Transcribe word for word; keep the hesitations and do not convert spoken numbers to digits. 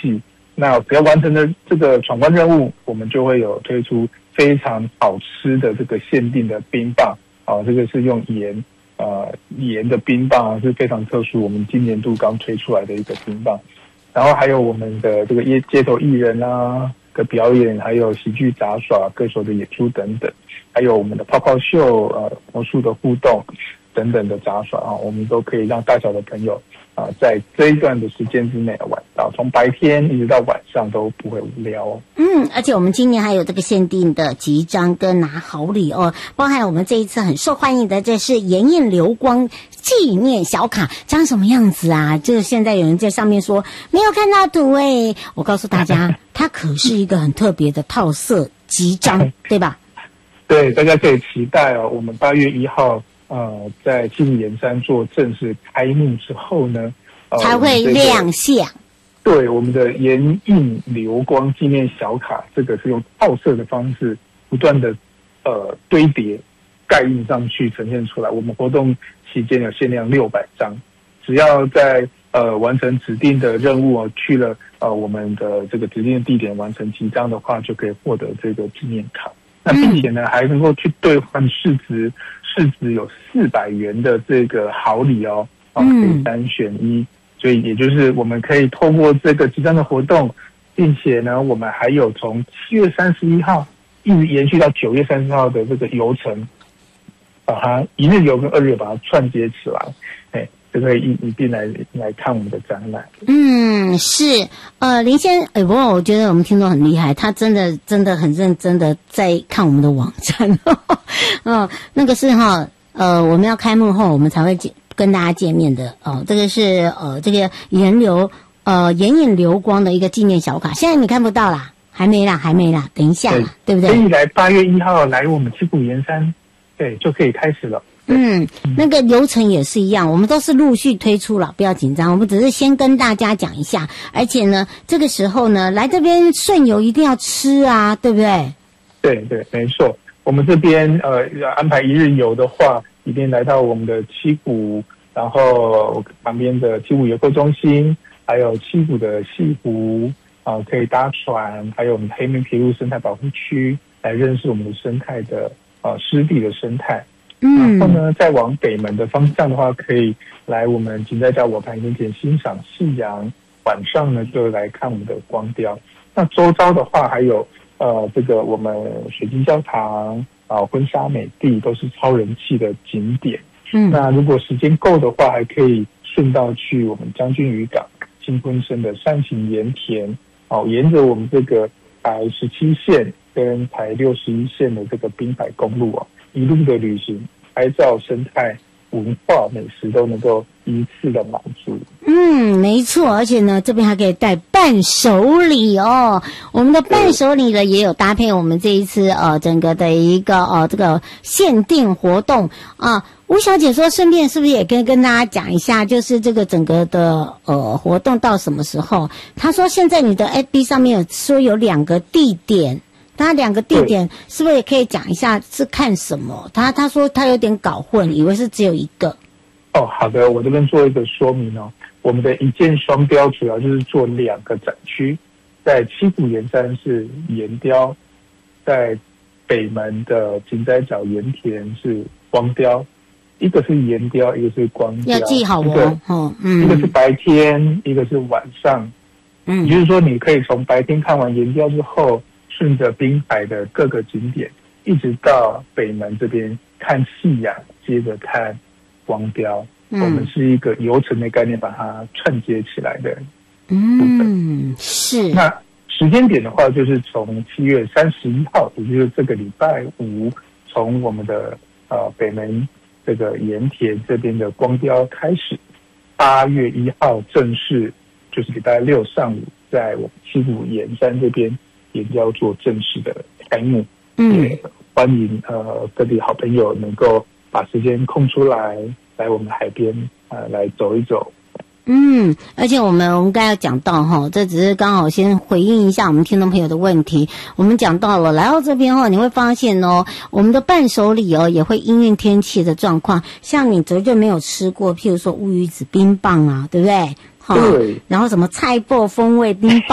戏。那只要完成了这个闯关任务，我们就会有推出非常好吃的这个限定的冰棒啊，这个是用盐呃盐的冰棒啊，是非常特殊，我们今年度刚推出来的一个冰棒。然后还有我们的这个街街头艺人啊的表演，还有喜剧杂耍、歌手的演出等等，还有我们的泡泡秀、呃魔术的互动等等的杂耍啊，我们都可以让大小的朋友啊、呃，在这一段的时间之内玩到，从白天一直到晚上都不会无聊哦。 嗯，而且我们今年还有这个限定的集章跟拿好礼哦，包含我们这一次很受欢迎的，这是盐印流光纪念小卡，长什么样子啊？就是现在有人在上面说没有看到图诶，我告诉大家，它可是一个很特别的套色集章，对吧？ 对，大家可以期待哦。我们八月一号。呃，在七股盐山做正式开幕之后呢，呃、 才会亮相。 对，我们的盐印流光纪念小卡，这个是用套色的方式不断的呃堆叠盖印上去呈现出来。我们活动期间有限量六百张，只要在呃完成指定的任务哦，去了呃我们的这个指定的地点完成集章的话，就可以获得这个纪念卡。那并且呢，还能够去兑换市值市值有四百元的这个好礼哦，啊，可以三选一。所以也就是我们可以透过这个集章的活动，并且呢，我们还有从七月三十一号一直延续到九月三十号的这个游程，把它一日游跟二日游把它串接起来，哎，就可以一一并来来看我们的展览。 嗯，是，呃，林先，哎，不过我觉得我们听众很厉害，他真的真的很认真的在看我们的网站，哦，那个是哈，呃，我们要开幕后我们才会见跟大家见面的哦。这个是呃这个盐流呃盐印流光的一个纪念小卡，现在你看不到啦，还没啦，还没啦，等一下啦， 对, 对不对？ 可以来八月一号来我们七股盐山，对，就可以开始了。 嗯，那个流程也是一样，我们都是陆续推出了，不要紧张，我们只是先跟大家讲一下。而且呢，这个时候呢，来这边顺游一定要吃啊，对不对？ 对对，没错。我们这边呃安排一日游的话，一定来到我们的七股，然后旁边的七股游客中心，还有七股的西湖啊、呃，可以搭船，还有我们黑面琵鹭生态保护区，来认识我们的生态的呃湿地的生态。 嗯， 然后呢，再往北门的方向的话，可以来我们景在角我盘盐田欣赏夕阳，晚上呢就来看我们的光雕。那周遭的话，还有呃这个我们水晶教堂啊、婚纱美地都是超人气的景点。嗯，那如果时间够的话，还可以顺道去我们将军渔港、新婚生的山形盐田，哦，沿着我们这个台十七线跟台六十一线的这个滨海公路哦，一路的旅行。拍照、生态、文化、美食都能够一次的满足。 嗯，没错，而且呢，这边还可以带伴手礼哦。我们的伴手礼呢，也有搭配我们这一次呃整个的一个呃这个限定活动啊。吴小姐说，顺便是不是也跟跟大家讲一下，就是这个整个的呃活动到什么时候？她说现在你的 F B 上面有说有两个地点。他两个地点是不是也可以讲一下是看什么？他他说他有点搞混，以为是只有一个。 哦，好的，我这边做一个说明哦。我们的一箭双雕主要就是做两个展区，在七股盐山是盐雕，在北门的景仔角盐田是光雕，一个是盐雕，一个是光雕， 要记好哦。哦，嗯， 一个是白天，一个是晚上。嗯，也就是说，你可以从白天看完盐雕之后。顺着滨海的各个景点，一直到北门这边看夕阳，接着看光雕。嗯、我们是一个游程的概念，把它串接起来的。 嗯，是。 那时间点的话，就是从七月三十一号，也就是这个礼拜五，从我们的呃北门这个盐田这边的光雕开始，八月一号正式就是礼拜六上午，在我们七股盐山这边。也要做正式的开幕，嗯，也欢迎呃各地好朋友能够把时间空出来，来我们海边呃来走一走。 嗯，而且我们我们刚才讲到哈，这只是刚好先回应一下我们听众朋友的问题。我们讲到了来到这边后，你会发现哦，我们的伴手礼哦也会因应天气的状况，像你绝对没有吃过，譬如说乌鱼子冰棒啊，对不对？ 对。 然后什么菜脯风味冰棒。